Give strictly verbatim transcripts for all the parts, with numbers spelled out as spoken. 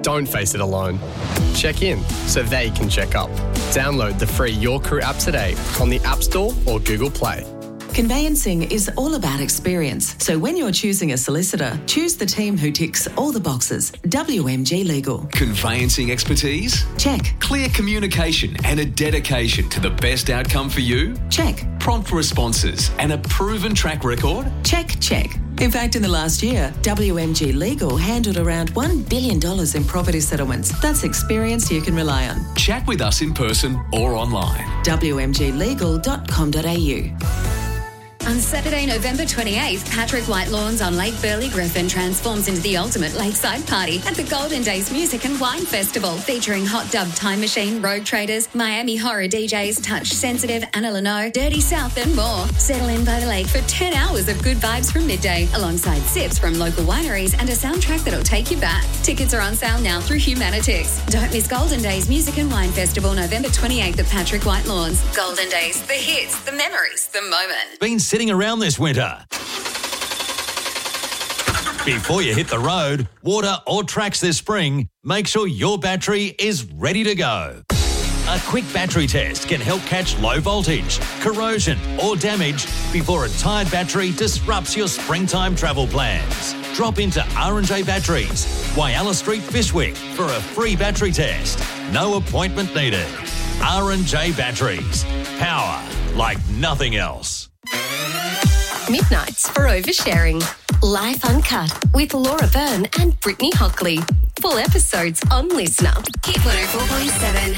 don't face it alone. Check in so they can check up. Download the free Your Crew app today on the App Store or Google Play. Conveyancing is all about experience. So when you're choosing a solicitor, choose the team who ticks all the boxes. W M G Legal. Conveyancing expertise? Check. Clear communication and a dedication to the best outcome for you? Check. Prompt responses and a proven track record? Check, check. In fact, in the last year, W M G Legal handled around one billion dollars in property settlements. That's experience you can rely on. Chat with us in person or online. w m g legal dot com dot a u. On Saturday, November twenty-eighth, Patrick Whitelawns on Lake Burley Griffin transforms into the ultimate lakeside party at the Golden Days Music and Wine Festival, featuring Hot Dub Time Machine, Rogue Traders, Miami Horror D Js, Touch Sensitive, Anna Leno, Dirty South and more. Settle in by the lake for ten hours of good vibes from midday, alongside sips from local wineries and a soundtrack that'll take you back. Tickets are on sale now through Humanitix. Don't miss Golden Days Music and Wine Festival, November twenty-eighth at Patrick Whitelawns. Golden Days, the hits, the memories, the moment. Been sitting around this winter. Before you hit the road, water or tracks this spring, make sure your battery is ready to go. A quick battery test can help catch low voltage, corrosion or damage before a tired battery disrupts your springtime travel plans. Drop into R and J Batteries, Whyalla Street, Fishwick for a free battery test. No appointment needed. R and J Batteries. Power like nothing else. Midnights for oversharing. Life Uncut with Laura Byrne and Brittany Hockley. Full episodes on Listener. Hit one oh four point seven.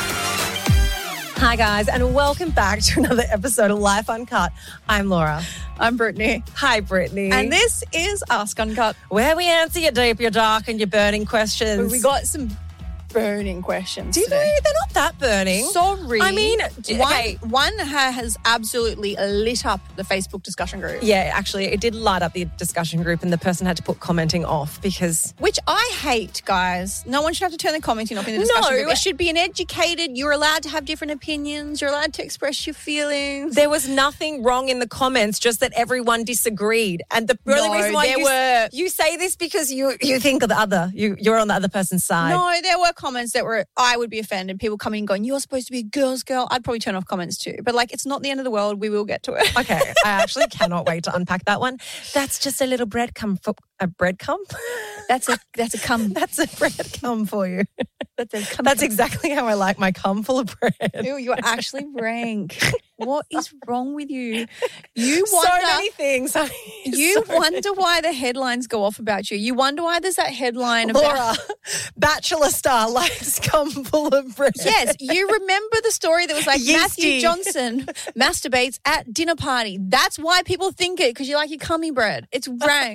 Hi guys, and welcome back to another episode of Life Uncut. I'm Laura. I'm Brittany. Hi, Brittany. And this is Ask Uncut, where we answer your deep, your dark, and your burning questions. we got some burning questions Do today. they? They're not that burning. Sorry. I mean, one, okay. one has absolutely lit up the Facebook discussion group. Yeah, actually, it did light up the discussion group and the person had to put commenting off because... Which I hate, guys. No one should have to turn the commenting off in the discussion No. group. It should be an educated, you're allowed to have different opinions, you're allowed to express your feelings. There was nothing wrong in the comments, just that everyone disagreed. And the No, only reason why there you, were- you say this because you, you think of the other. You, you're on the other person's side. No, there were comments that were, I would be offended. People coming and going, you're supposed to be a girl's girl. I'd probably turn off comments too. But like, it's not the end of the world. We will get to it. Okay, I actually cannot wait to unpack that one. That's just a little breadcrumb for a breadcrumb. That's a that's a cum. That's a breadcrumb for you. That's a cum. That's exactly how I like my cum full of bread. Ew, you're actually rank. What is wrong with you? You wonder, so many things. I mean, You so wonder why the headlines go off about you. You wonder why there's that headline about... Laura, Bachelor star likes cum full of bread. Yes, you remember the story that was like Yeasty. Matthew Johnson masturbates at dinner party. That's why people think it, because you like your cummy bread. It's rank.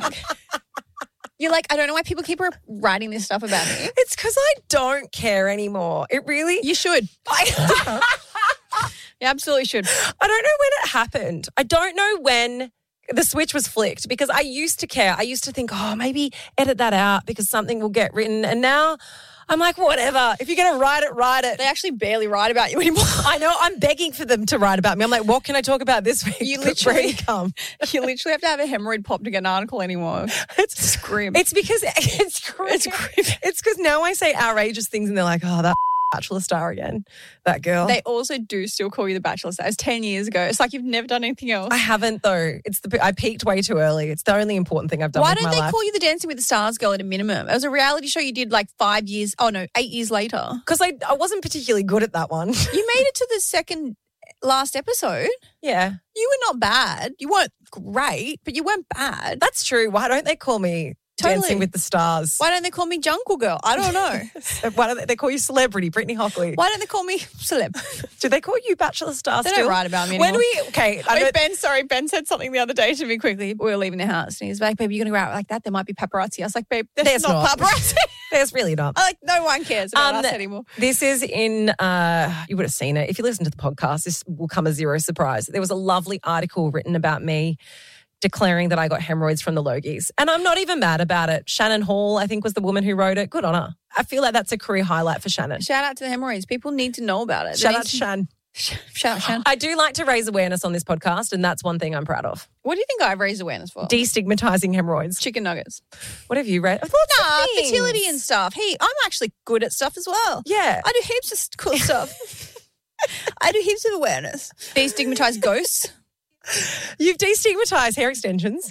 You're like, I don't know why people keep writing this stuff about me. It's because I don't care anymore. It really... You should. I, You absolutely should. I don't know when it happened. I don't know when the switch was flicked because I used to care. I used to think, oh, maybe edit that out because something will get written. And now I'm like, whatever. If you're going to write it, write it. They actually barely write about you anymore. I know. I'm begging for them to write about me. I'm like, what can I talk about this week? You Put literally- Brady cum. You literally have to have a hemorrhoid pop to get an article anymore. It's grim. It's because it's grim. It's grim. It's because now I say outrageous things and they're like, oh, that Bachelor star again, that girl. They also do still call you the Bachelor star. It's ten years ago. It's like you've never done anything else. I haven't though. It's the I peaked way too early. It's the only important thing I've done Why with don't my they life. call you the Dancing with the Stars girl at a minimum? It was a reality show you did like five years, oh no, eight years later. Because I, I wasn't particularly good at that one. You made it to the second last episode. Yeah. You were not bad. You weren't great, but you weren't bad. That's true. Why don't they call me Totally. Dancing with the Stars? Why don't they call me Jungle Girl? I don't know. Why don't they, they call you Celebrity, Brittany Hockley? Why don't they call me Celeb? Do they call you Bachelor Star They still? don't write about me When anymore. we, okay. I Wait, don't, Ben, sorry, Ben said something the other day to me quickly. We were leaving the house and he was like, babe, you're going to go out like that? There might be paparazzi. I was like, babe, there's, There's not, not. paparazzi. There's really not. I like, no one cares about Um, us anymore. This is in, uh, you would have seen it. If you listen to the podcast, this will come as zero surprise. There was a lovely article written about me declaring that I got hemorrhoids from the Logies. And I'm not even mad about it. Shannon Hall, I think, was the woman who wrote it. Good on her. I feel like that's a career highlight for Shannon. Shout out to the hemorrhoids. People need to know about it. Shout They out need to Shan. Shout out, Shan. I do like to raise awareness on this podcast, and that's one thing I'm proud of. What do you think I've raised awareness for? Destigmatizing hemorrhoids. Chicken nuggets. What have you read? Lots Nah, of things. fertility and stuff. Hey, I'm actually good at stuff as well. Yeah. I do heaps of cool stuff. I do heaps of awareness. Destigmatize ghosts. You've destigmatized hair extensions.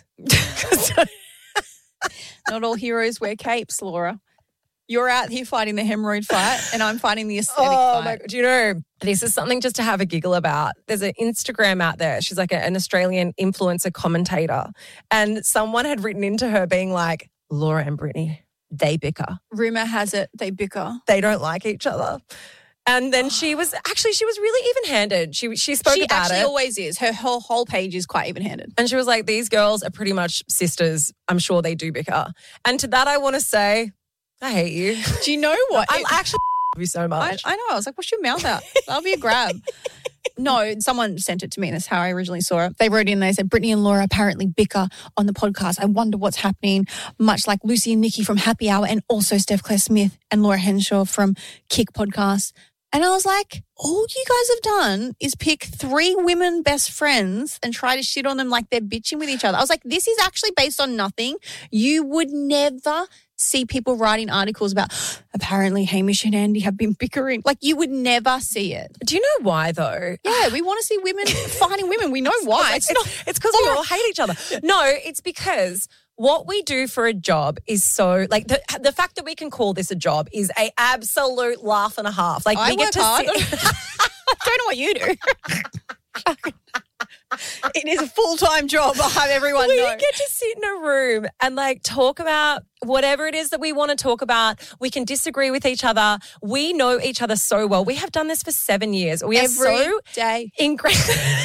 Not all heroes wear capes, Laura. You're out here fighting the hemorrhoid fight and I'm fighting the aesthetic Oh, fight. my God. Do you know, this is something just to have a giggle about. There's an Instagram out there. She's like a, an Australian influencer commentator. And someone had written into her being like, Laura and Brittany, they bicker. Rumour has it they bicker. They don't like each other. And then she was, actually, she was really even-handed. She she spoke she about actually it. always is. Her whole, whole page is quite even-handed. And she was like, these girls are pretty much sisters. I'm sure they do bicker. And to that, I want to say, I hate you. Do you know what? I It- actually you so I, much. I know. I was like, wash your mouth out. That'll be a grab. No, someone sent it to me. That's how I originally saw it. They wrote in, they said, Brittany and Laura apparently bicker on the podcast. I wonder what's happening, much like Lucy and Nikki from Happy Hour and also Steph Claire Smith and Laura Henshaw from Kick Podcast. And I was like, all you guys have done is pick three women best friends and try to shit on them like they're bitching with each other. I was like, this is actually based on nothing. You would never see people writing articles about apparently Hamish and Andy have been bickering. Like you would never see it. Do you know why though? Yeah, we want to see women fighting women. We know why. It's not. It's because we all hate each other. No, it's because what we do for a job is so like the the fact that we can call this a job is a absolute laugh and a half. Like I we work get to hard. sit. I don't know what you do. It is a full-time job. I'll have everyone We know. get to sit in a room and like talk about whatever it is that we want to talk about. We can disagree with each other. We know each other so well. We have done this for seven years. We Every are so day. ingrained.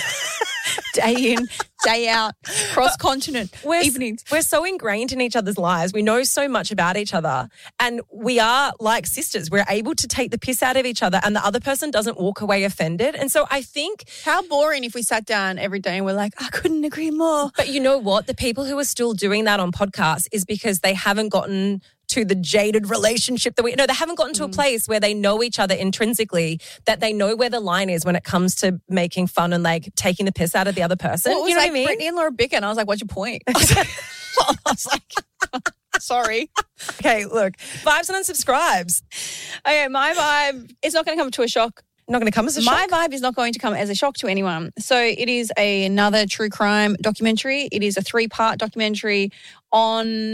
Day in, day out, cross-continent, We're, evenings. we're so ingrained in each other's lives. We know so much about each other. And we are like sisters. We're able to take the piss out of each other and the other person doesn't walk away offended. And so I think... How boring if we sat down every day and we're like, I couldn't agree more. But you know what? The people who are still doing that on podcasts is because they haven't gotten to the jaded relationship that we... No, they haven't gotten to a place where they know each other intrinsically, that they know where the line is when it comes to making fun and like taking the piss out of the other person. Well, it was you know like what I mean? Brittany and Laura bicker, and I was like, what's your point? I was like, sorry. Okay, look, vibes and unsubscribes. Okay, my vibe, it's not going to come to a shock. Not going to come as a My shock. vibe is not going to come as a shock to anyone. So it is a, another true crime documentary. It is a three-part documentary on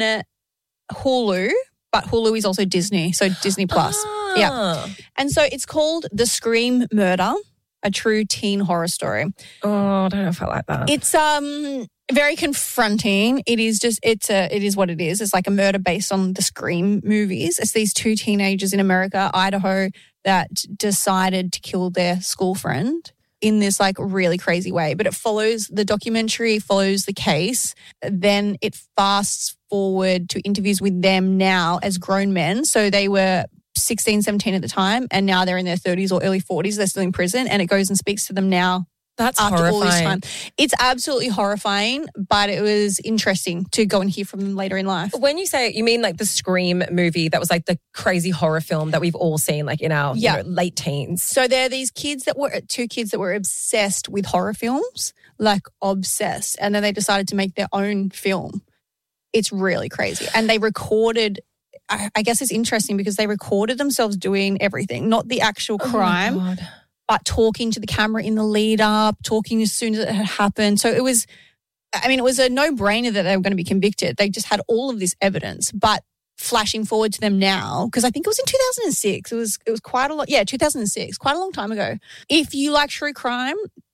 Hulu, but Hulu is also Disney, so Disney Plus. Ah. Yeah. And so it's called The Scream Murder, a true teen horror story. Oh, I don't know if I like that. It's um very confronting. It is just it's a it is what it is. It's like a murder based on the Scream movies. It's these two teenagers in America, Idaho, that decided to kill their school friend in this like really crazy way. But it follows the documentary, follows the case. Then it fasts forward to interviews with them now as grown men. So they were sixteen, seventeen at the time, and now they're in their thirties or early forties. They're still in prison, and it goes and speaks to them now. That's After horrifying. all this time. It's absolutely horrifying, but it was interesting to go and hear from them later in life. When you say it, you mean like the Scream movie that was like the crazy horror film that we've all seen like in our Yeah. you know, late teens. So there are these kids that were, two kids that were obsessed with horror films, like obsessed. And then they decided to make their own film. It's really crazy. And they recorded, I, I guess it's interesting because they recorded themselves doing everything, not the actual crime. Oh my God. But talking to the camera in the lead up, talking as soon as it had happened. So it was, I mean, it was a no-brainer that they were going to be convicted. They just had all of this evidence, but flashing forward to them now, because I think it was in two thousand six. It was it was quite a lot. Yeah, two thousand six, quite a long time ago. If you like true crime,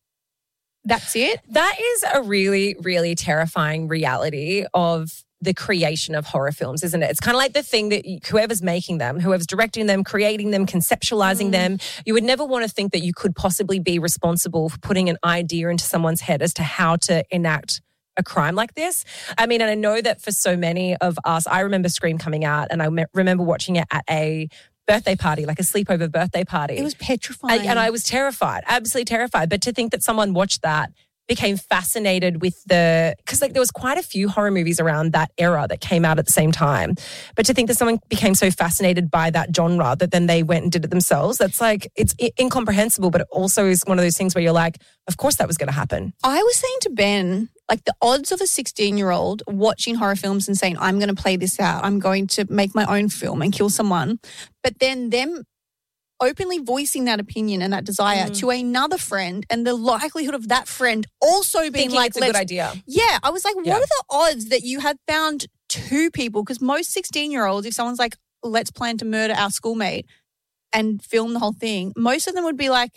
that's it. That is a really, really terrifying reality of the creation of horror films, isn't it? It's kind of like the thing that you, whoever's making them, whoever's directing them, creating them, conceptualizing mm. them, you would never want to think that you could possibly be responsible for putting an idea into someone's head as to how to enact a crime like this. I mean, and I know that for so many of us, I remember Scream coming out and I me- remember watching it at a birthday party, like a sleepover birthday party. It was petrifying. And, and I was terrified, absolutely terrified. But to think that someone watched that became fascinated with the, because like there was quite a few horror movies around that era that came out at the same time. But to think that someone became so fascinated by that genre that then they went and did it themselves, that's like, it's incomprehensible, but it also is one of those things where you're like, of course that was going to happen. I was saying to Ben, like the odds of a sixteen-year-old watching horror films and saying, I'm going to play this out, I'm going to make my own film and kill someone, but then them openly voicing that opinion and that desire mm. to another friend, and the likelihood of that friend also being Thinking like, it's a good idea. Yeah, I was like, Yeah. what are the odds that you have found two people? Because most sixteen-year-olds, if someone's like, let's plan to murder our schoolmate and film the whole thing, most of them would be like,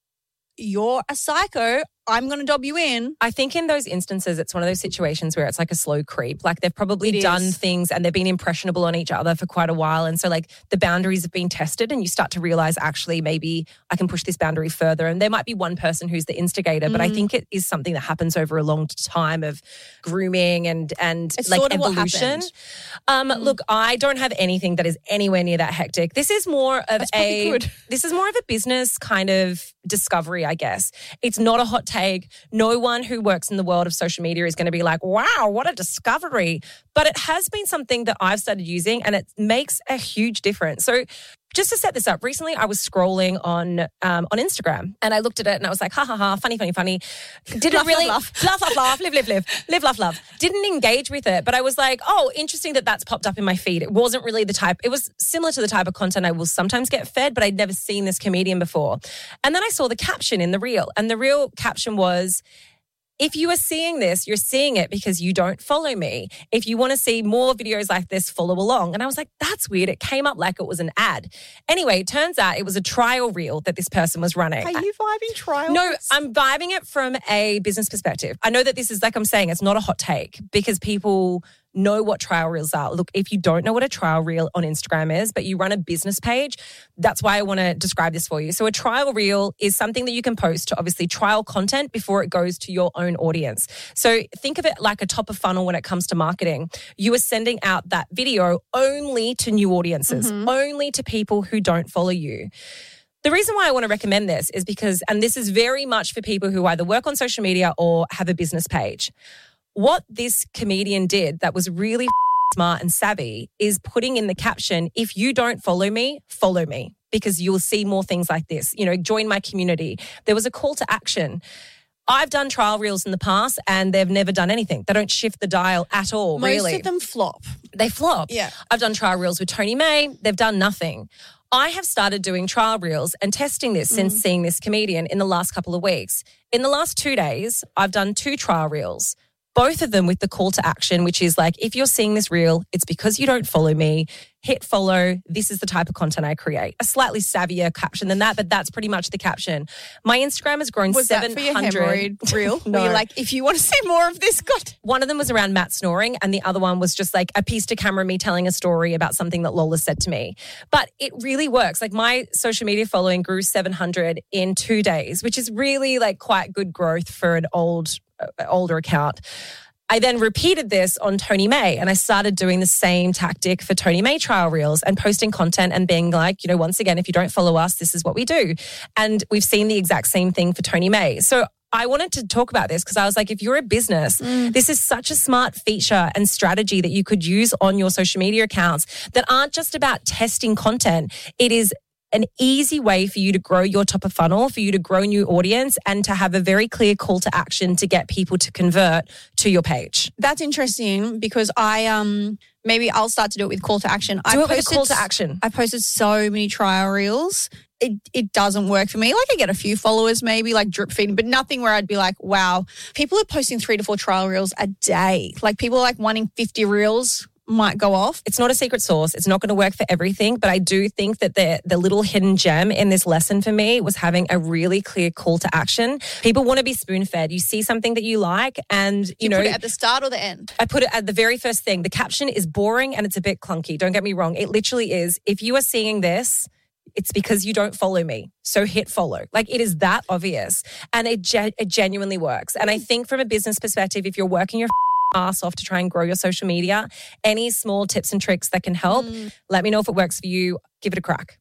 you're a psycho, I'm going to dob you in. I think in those instances, it's one of those situations where it's like a slow creep. Like they've probably It done is. things and they've been impressionable on each other for quite a while. And so like the boundaries have been tested and you start to realize actually maybe I can push this boundary further. And there might be one person who's the instigator, but I think it is something that happens over a long time of grooming and, and It's like sort of what evolution. happened. Um, Look, I don't have anything that is anywhere near that hectic. This is more of That's probably a, good. this is more of a business kind of discovery, I guess. It's not a hot take. No one who works in the world of social media is going to be like, wow, what a discovery. But it has been something that I've started using and it makes a huge difference. So just to set this up, recently I was scrolling on um, on Instagram and I looked at it and I was like, ha, ha, ha, funny, funny, funny. Didn't Laugh, really, laugh, laugh, laugh, laugh, live, live, live, live, laugh, love. Didn't engage with it, but I was like, oh, interesting that that's popped up in my feed. It wasn't really the type, it was similar to the type of content I will sometimes get fed, but I'd never seen this comedian before. And then I saw the caption in the reel, and the real caption was, if you are seeing this, you're seeing it because you don't follow me. If you want to see more videos like this, follow along. And I was like, that's weird. It came up like it was an ad. Anyway, it turns out it was a trial reel that this person was running. Are you vibing trials? No, I'm vibing it from a business perspective. I know that this is, like I'm saying, it's not a hot take because people know what trial reels are. Look, if you don't know what a trial reel on Instagram is, but you run a business page, that's why I want to describe this for you. So a trial reel is something that you can post to obviously trial content before it goes to your own audience. So think of it like a top of funnel when it comes to marketing. You are sending out that video only to new audiences, mm-hmm. only to people who don't follow you. The reason why I want to recommend this is because, and this is very much for people who either work on social media or have a business page. What this comedian did that was really smart and savvy is putting in the caption, if you don't follow me, follow me, because you'll see more things like this. You know, join my community. There was a call to action. I've done trial reels in the past and they've never done anything. They don't shift the dial at all, Most really. of them flop. They flop. Yeah. I've done trial reels with Tony May. They've done nothing. I have started doing trial reels and testing this since mm. seeing this comedian in the last couple of weeks. In the last two days, I've done two trial reels. Both of them with the call to action, which is like, if you're seeing this reel, it's because you don't follow me. Hit follow. This is the type of content I create. A slightly savvier caption than that, but that's pretty much the caption. My Instagram has grown was seven hundred. Was that for your hemorrhoid reel? No. Were you like, if you want to see more of this, God. One of them was around Matt snoring and the other one was just like a piece to camera me telling a story about something that Lola said to me. But it really works. Like my social media following grew seven hundred in two days, which is really like quite good growth for an old older account. I then repeated this on Tony May and I started doing the same tactic for Tony May trial reels and posting content and being like, you know, once again, if you don't follow us, this is what we do. And we've seen the exact same thing for Tony May. So I wanted to talk about this because I was like, if you're a business, mm. this is such a smart feature and strategy that you could use on your social media accounts that aren't just about testing content. It is an easy way for you to grow your top of funnel, for you to grow new audience and to have a very clear call to action to get people to convert to your page. That's interesting because I um maybe I'll start to do it with call to action. Do I it posted, with a call to action. I posted so many trial reels. It it doesn't work for me. Like I get a few followers maybe like drip feeding, but nothing where I'd be like, wow, people are posting three to four trial reels a day. Like people are like wanting fifty reels might go off. It's not a secret sauce. It's not going to work for everything, but I do think that the the little hidden gem in this lesson for me was having a really clear call to action. People want to be spoon-fed. You see something that you like and, you, you know. put it at the start or the end? I put it at the very first thing. The caption is boring and it's a bit clunky. Don't get me wrong. It literally is. If you are seeing this, it's because you don't follow me. So hit follow. Like it is that obvious. And it, ge- it genuinely works. And I think from a business perspective, if you're working your ass off to try and grow your social media, any small tips and tricks that can help, mm. let me know if it works for you. Give it a crack.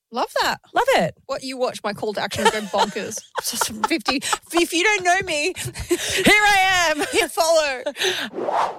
Love that. Love it. What you watch my call to action go bonkers. Just fifty. If you don't know me, Here I am. hit follow.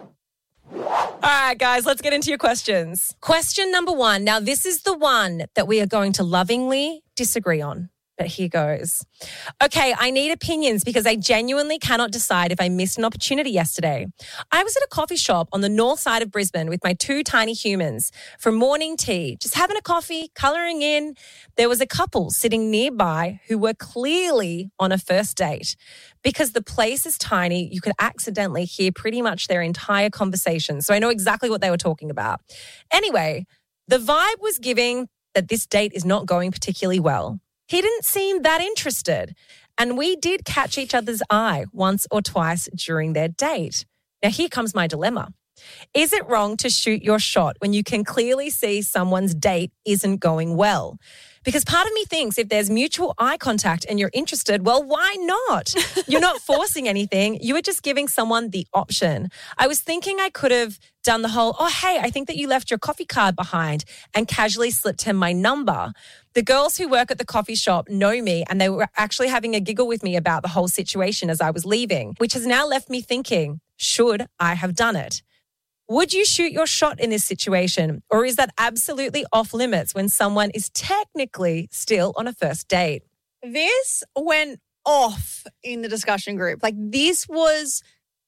All right, guys, let's get into your questions. Question number one. Now, this is the one that we are going to lovingly disagree on. But here goes. Okay, I need opinions because I genuinely cannot decide if I missed an opportunity yesterday. I was at a coffee shop on the north side of Brisbane with my two tiny humans for morning tea, just having a coffee, colouring in. There was a couple sitting nearby who were clearly on a first date. Because the place is tiny, you could accidentally hear pretty much their entire conversation. So I know exactly what they were talking about. Anyway, the vibe was giving that this date is not going particularly well. He didn't seem that interested, and we did catch each other's eye once or twice during their date. Now, here comes my dilemma. Is it wrong to shoot your shot when you can clearly see someone's date isn't going well? Because part of me thinks if there's mutual eye contact and you're interested, well, why not? You're not forcing anything. You were just giving someone the option. I was thinking I could have done the whole, oh, hey, I think that you left your coffee card behind, and casually slipped him my number. The girls who work at the coffee shop know me, and they were actually having a giggle with me about the whole situation as I was leaving, which has now left me thinking, should I have done it? Would you shoot your shot in this situation, or is that absolutely off limits when someone is technically still on a first date? This went off in the discussion group. Like, this was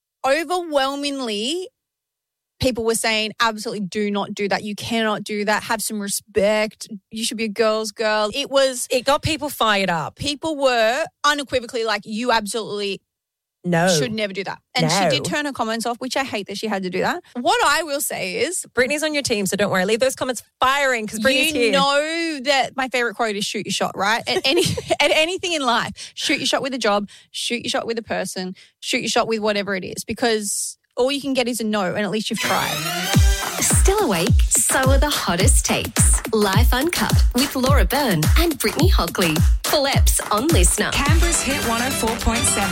overwhelmingly, people were saying, absolutely do not do that. You cannot do that. Have some respect. You should be a girl's girl. It was, It got people fired up. people were unequivocally like, you absolutely No. should never do that. And No. she did turn her comments off, which I hate that she had to do that. What I will say is, Brittany's on your team, so don't worry. Leave those comments firing because Brittany's you here. know that my favorite quote is shoot your shot, right? At any at anything in life, shoot your shot with a job, shoot your shot with a person, shoot your shot with whatever it is, because all you can get is a no, and at least you've tried. Still awake? So are the hottest takes. Life Uncut with Laura Byrne and Brittany Hockley. Full eps on Listener. Canberra's Hit one oh four point seven.